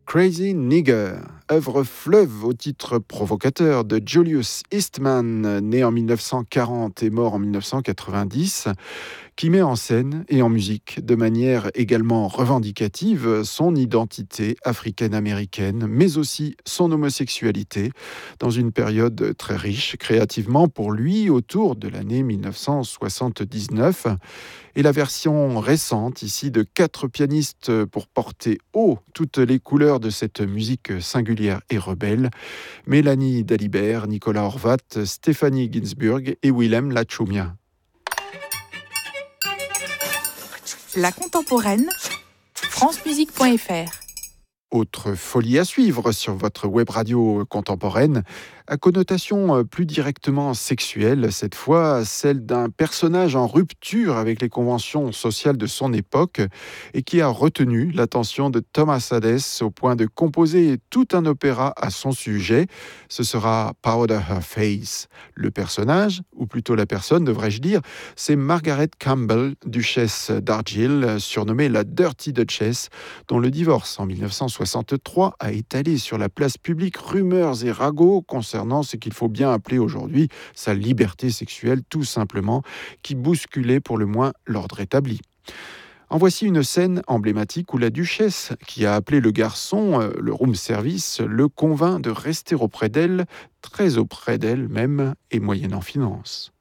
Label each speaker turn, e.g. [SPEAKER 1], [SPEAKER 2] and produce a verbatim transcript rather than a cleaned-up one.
[SPEAKER 1] Crazy Nigger, œuvre fleuve au titre provocateur de Julius Eastman, né en mille neuf cent quarante et mort en mille neuf cent quatre-vingt-dix, qui met en scène et en musique de manière également revendicative son identité africaine-américaine, mais aussi son homosexualité, dans une période très riche créativement pour lui autour de l'année mille neuf cent soixante-dix-neuf. Et la version récente ici de quatre pianistes pour porter haut toutes les couleurs de cette musique singulière et rebelle: Mélanie Dalibert, Nicolas Horvat, Stéphanie Ginsburg et Willem Lachumia.
[SPEAKER 2] La contemporaine, francemusique point f r.
[SPEAKER 1] Autre folie à suivre sur votre web radio contemporaine, à connotation plus directement sexuelle, cette fois celle d'un personnage en rupture avec les conventions sociales de son époque et qui a retenu l'attention de Thomas Hades au point de composer tout un opéra à son sujet. Ce sera Powder Her Face. Le personnage, ou plutôt la personne devrais-je dire, c'est Margaret Campbell, duchesse d'Argyll, surnommée la Dirty Duchess, dont le divorce en mille neuf cent soixante-trois a étalé sur la place publique rumeurs et ragots concernant ce qu'il faut bien appeler aujourd'hui sa liberté sexuelle, tout simplement, qui bousculait pour le moins l'ordre établi. En voici une scène emblématique où la duchesse, qui a appelé le garçon, le room service, le convainc de rester auprès d'elle, très auprès d'elle même, et moyennant finance.